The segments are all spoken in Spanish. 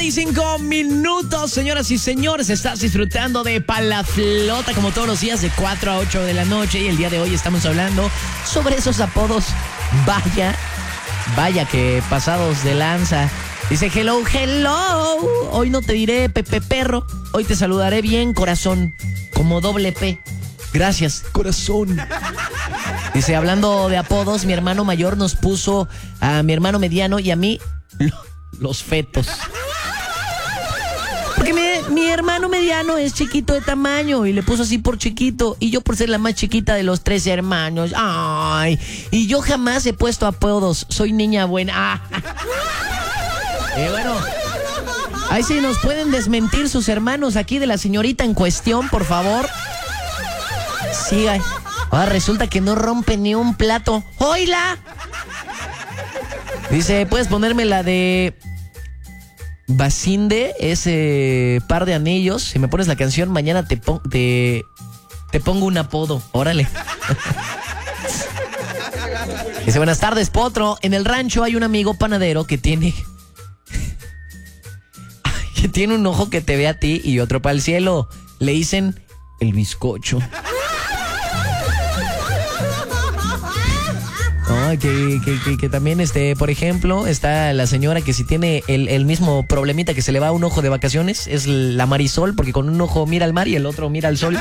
5 minutos, señoras y señores. Estás disfrutando de Palaflota como todos los días de 4 a 8 de la noche. Y el día de hoy estamos hablando sobre esos apodos. Vaya que pasados de lanza. Dice hello. Hoy no te diré Pepe Perro. Hoy te saludaré bien, corazón. Como doble P. Gracias, corazón. Dice, hablando de apodos, mi hermano mayor nos puso a mi hermano mediano y a mí los fetos. Porque mi hermano mediano es chiquito de tamaño y le puso así por chiquito. Y yo por ser la más chiquita de los 3 hermanos. Ay, y yo jamás he puesto apodos. Soy niña buena. Bueno, ahí sí nos pueden desmentir sus hermanos aquí de la señorita en cuestión, por favor. Sí, ahora resulta que no rompe ni un plato. ¡Oila! Dice, ¿puedes ponerme la de Basinde, ese par de anillos? Si me pones la canción, mañana te pongo un apodo. Órale. Dice, buenas tardes, Potro. En el rancho hay un amigo panadero que tiene un ojo que te ve a ti y otro para el cielo. Le dicen el bizcocho. No, que también, por ejemplo, está la señora que si tiene el mismo problemita que se le va un ojo de vacaciones, es la Marisol, porque con un ojo mira al mar y el otro mira al sol.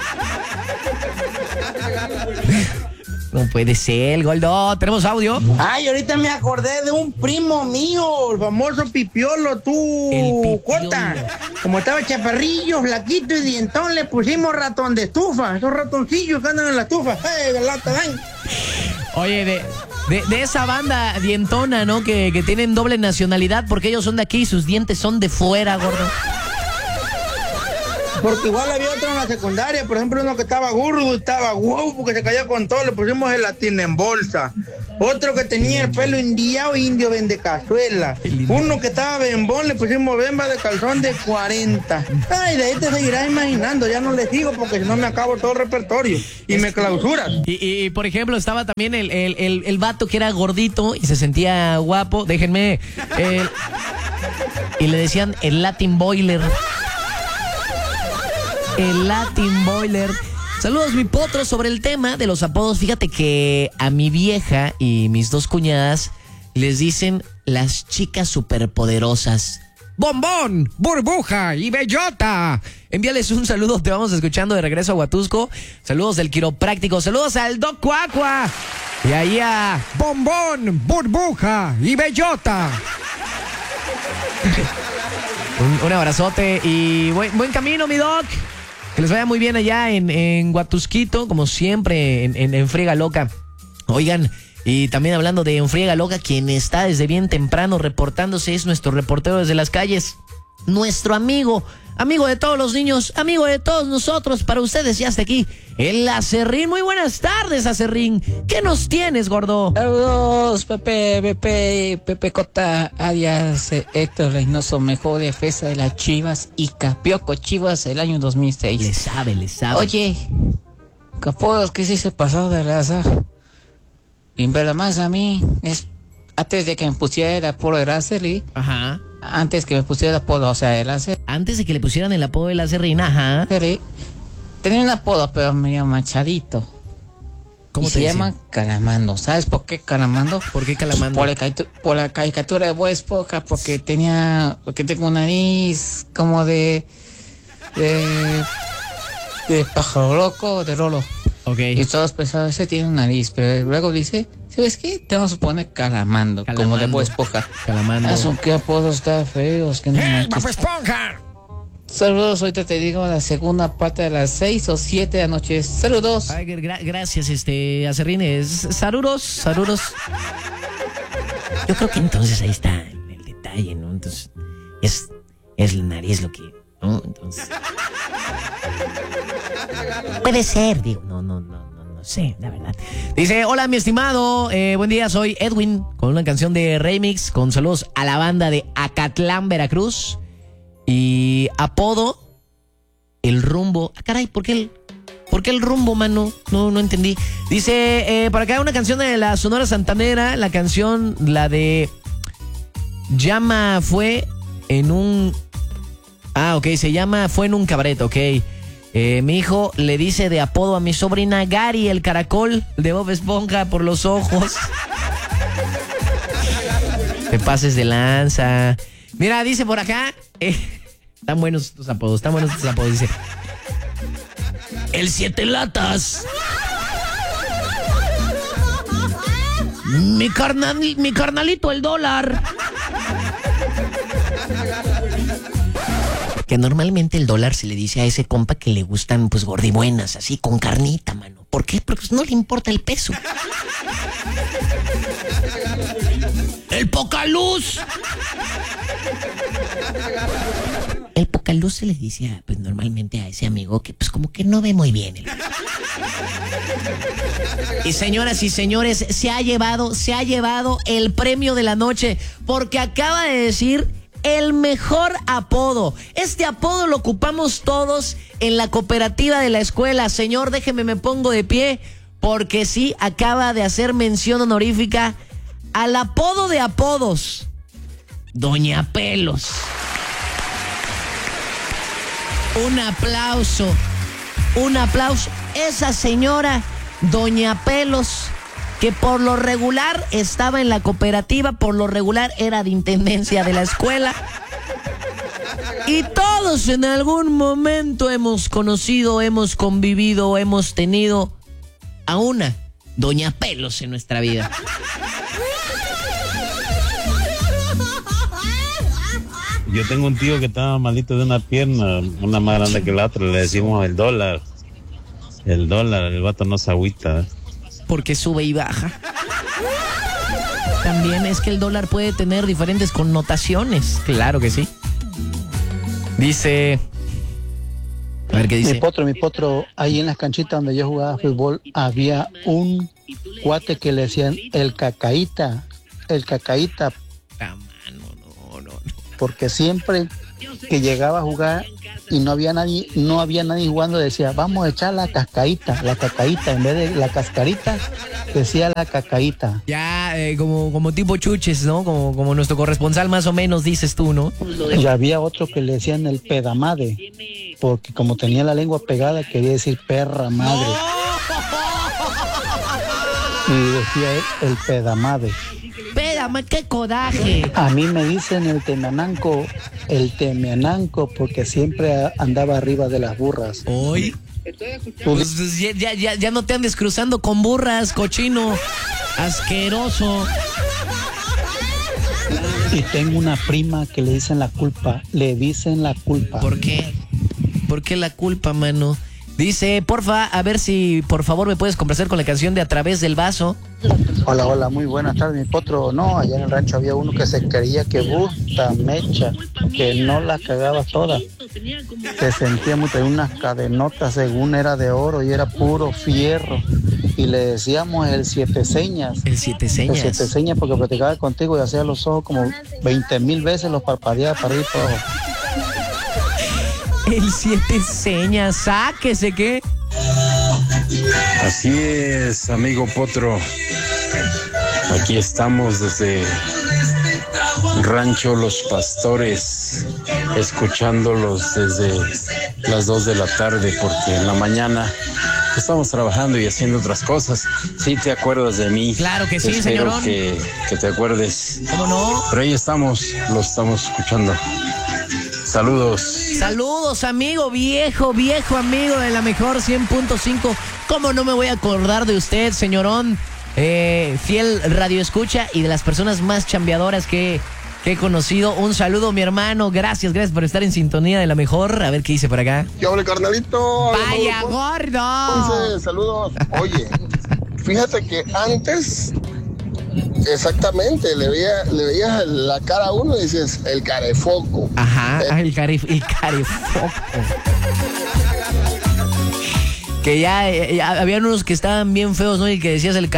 No puede ser, Goldo. ¿Tenemos audio? Ay, ahorita me acordé de un primo mío, el famoso Pipiolo, tú, Cota. Como estaba chaparrillo, flaquito y dientón, le pusimos ratón de estufa. Esos ratoncillos que andan en la estufa. ¡Hey, de lata, ven! Oye, de esa banda dientona, ¿no? Que tienen doble nacionalidad porque ellos son de aquí y sus dientes son de fuera, gordo. Porque igual había otro en la secundaria, por ejemplo, uno que estaba gordo, estaba guau, porque se caía con todo, le pusimos gelatina en bolsa. Otro que tenía el pelo indiado, indio vende cazuela. Uno que estaba bembón, le pusimos bemba de calzón de 40. Ay, de ahí te seguirás imaginando, ya no les digo porque si no me acabo todo el repertorio y me clausuras. Y por ejemplo, estaba también el vato que era gordito y se sentía guapo, déjenme, y le decían el Latin Boiler. El Latin Boiler. Saludos, mi Potro. Sobre el tema de los apodos, fíjate que a mi vieja y mis dos cuñadas les dicen las chicas superpoderosas. Bombón, burbuja y bellota. Envíales un saludo, te vamos escuchando de regreso a Huatusco. Saludos del quiropráctico, saludos al Doc Cuacua. Y ahí a Bombón, burbuja y bellota. Un abrazote y buen camino, mi Doc. Que les vaya muy bien allá en Huatusquito, como siempre, en Friega Loca. Oigan, y también hablando de En Friega Loca, quien está desde bien temprano reportándose es nuestro reportero desde las calles. Nuestro amigo de todos los niños, amigo de todos nosotros, para ustedes ya está aquí, el Acerrín. Muy buenas tardes, Acerrín. ¿Qué nos tienes, gordo? Saludos, Pepe Cota, alias Héctor Reynoso, mejor defensa de las Chivas y Capioco Chivas el año 2006. Le sabe. Oye, capos, que sí se pasó de raza. Y pero más a mí, es antes de que me pusiera el apodo de Acerrín. Ajá. Antes que me pusiera el apodo, o sea, el Acerrín. Antes de que le pusieran el apodo del Acerrín, ajá. Tenía un apodo, pero medio machadito. ¿Cómo se llama Calamando? ¿Sabes por qué Calamando? ¿Por qué Calamando? Por la caricatura de Bob Esponja, porque tengo una nariz como de pájaro loco, de Rolo. Ok. Y todos pensaban, ese tiene una nariz, pero luego dice, ¿sabes qué? Te vamos a poner Calamando. Como de Bob Esponja. Calamando. ¿Qué apodos tan feos? Que no Bob Esponja! Saludos, ahorita te digo la segunda parte de las 6 o 7 de la noche. Saludos. Ay, gracias, Acerrín. Saludos. Yo creo que entonces ahí está el detalle, ¿no? Entonces, es la nariz lo que, ¿no? Entonces. Puede ser, digo, no sé, la verdad. Dice, hola, mi estimado, buen día, soy Edwin, con una canción de remix, con saludos a la banda de Acatlán, Veracruz. Y apodo, el rumbo. Ah, caray, ¿por qué el rumbo, mano? No entendí. Dice, para acá una canción de la Sonora Santanera, la canción, la de Llama fue en un... Ah, ok, fue en un cabaret, ok. Mi hijo le dice de apodo a mi sobrina Gary el caracol de Bob Esponja por los ojos. Te pases de lanza. Mira, dice por acá, están buenos tus apodos, dice. El 7 latas. Mi carnalito el dólar. Que normalmente el dólar se le dice a ese compa que le gustan pues gordibuenas, así con carnita, mano. ¿Por qué? Porque no le importa el peso. El poca luz. El poca luz se le dice pues normalmente a ese amigo que pues como que no ve muy bien. Y señoras y señores, se ha llevado el premio de la noche porque acaba de decir el mejor apodo. Este apodo lo ocupamos todos en la cooperativa de la escuela. Señor, déjeme, me pongo de pie porque sí acaba de hacer mención honorífica al apodo de apodos, Doña Pelos. Un aplauso. Esa señora, Doña Pelos, que por lo regular estaba en la cooperativa, por lo regular era de intendencia de la escuela. Y todos en algún momento hemos conocido, hemos convivido, hemos tenido a una Doña Pelos en nuestra vida. Yo tengo un tío que estaba malito de una pierna, una más grande que la otra, le decimos el dólar. El vato no se agüita. Porque sube y baja. También es que el dólar puede tener diferentes connotaciones. Claro que sí. Dice... A ver qué dice. Mi potro, ahí en las canchitas donde yo jugaba fútbol, había un cuate que le decían el cacaíta. Porque siempre que llegaba a jugar y no había nadie jugando, decía, vamos a echar la cacaíta, en vez de la cascarita, decía la cacaíta. Ya, como tipo chuches, ¿no? Como nuestro corresponsal más o menos, dices tú, ¿no? Y había otro que le decían el pedamade, porque como tenía la lengua pegada, quería decir perra madre. Y decía el pedamade. Pédame, qué coraje. A mí me dicen el temeananco, porque siempre andaba arriba de las burras. Hoy. Pues ya no te andes cruzando con burras, cochino, asqueroso. Y tengo una prima que le dicen la culpa. ¿Por qué? ¿Por qué la culpa, mano? Dice, porfa, a ver si por favor me puedes complacer con la canción de A Través del Vaso. Hola, muy buenas tardes, mi potro. No, allá en el rancho había uno que se creía que mecha, que no la cagaba toda. Se sentía muy, traía unas cadenotas, según era de oro y era puro fierro. Y le decíamos el 7 señas. El 7 señas. El 7 señas porque platicaba contigo y hacía los ojos como 20,000 veces, los parpadeaba para arriba y para abajo. El 7 señas, sáquese, ¿qué? Así es, amigo Potro. Aquí estamos desde Rancho Los Pastores, escuchándolos desde las 2 de la tarde, porque en la mañana estamos trabajando y haciendo otras cosas. Sí te acuerdas de mí. Claro que sí, espero señorón. que te acuerdes. ¿Cómo no? Pero ahí estamos, lo estamos escuchando. Saludos, amigo, viejo amigo de la mejor 100.5. ¿Cómo no me voy a acordar de usted, señorón? Fiel radioescucha y de las personas más chambeadoras que he conocido. Un saludo, mi hermano. Gracias por estar en sintonía de la mejor. A ver qué dice por acá. ¿Qué hable, carnalito? ¡Vaya, gordo! Saludos. Oye, fíjate que antes... Exactamente, le veías la cara a uno y dices, el carefoco. Ajá, el carefoco. Que ya habían unos que estaban bien feos, ¿no? Y que decías el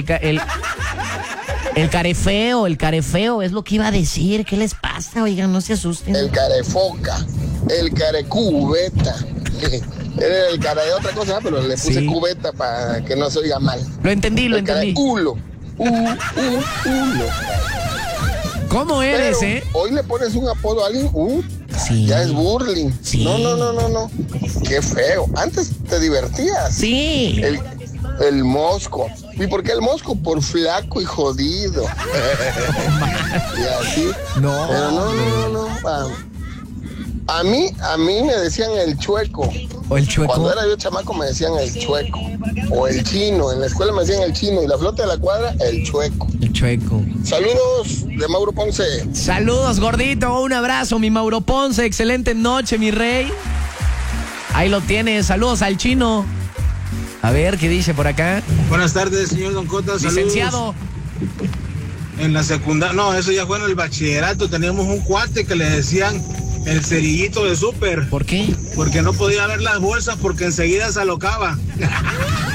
carefeo, es lo que iba a decir. ¿Qué les pasa? Oigan, no se asusten. El carefoca, el carecubeta. Era el care de otra cosa, pero le puse cubeta para que no se oiga mal. Lo entendí. Careculo. ¿Cómo eres, Pero hoy le pones un apodo a alguien, sí. ya es burling. Sí. No. Qué feo. Antes te divertías. Sí. El mosco. ¿Y por qué el mosco? Por flaco y jodido. Y así. No. Pero no. A mí me decían el chueco. ¿O el chueco? Cuando era yo chamaco me decían el chueco. O el chino. En la escuela me decían el chino. Y la flota de la cuadra, el chueco. El chueco. Saludos de Mauro Ponce. Saludos, gordito. Un abrazo, mi Mauro Ponce. Excelente noche, mi rey. Ahí lo tienes. Saludos al chino. A ver, ¿qué dice por acá? Buenas tardes, señor Don Cota. Saludos. Licenciado. En la secundaria, no, eso ya fue en el bachillerato. Teníamos un cuate que le decían el cerillito de súper. ¿Por qué? Porque no podía ver las bolsas porque enseguida se alocaba.